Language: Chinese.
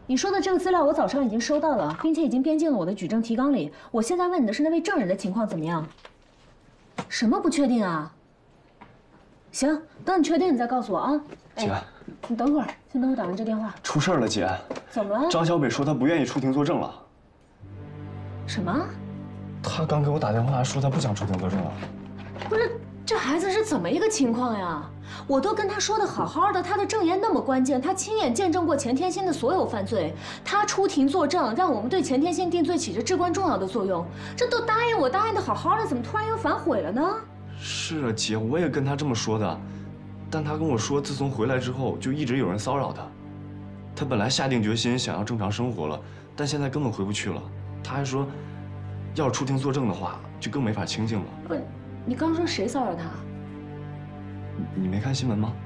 你说的这个资料我早上已经收到了，并且已经编进了我的举证提纲里。我现在问你的是那位证人的情况怎么样？什么不确定啊？行，等你确定你再告诉我啊。 姐， 你等会儿，先等我打完这电话。 出事了，姐。 怎么了？ 张小北说他不愿意出庭作证了。 什么？ 他刚给我打电话说他不想出庭作证了。 不是，这孩子是怎么一个情况呀？我都跟他说的好好的，他的证言那么关键，他亲眼见证过钱天心的所有犯罪，他出庭作证，让我们对钱天心定罪起着至关重要的作用。这都答应的好好的，怎么突然又反悔了呢？ 是啊，姐，我也跟他这么说的，但他跟我说，自从回来之后就一直有人骚扰他。他本来下定决心想要正常生活了，但现在根本回不去了。他还说，要是出庭作证的话，就更没法清静了。 不是，你刚说谁骚扰他？ 你没看新闻吗？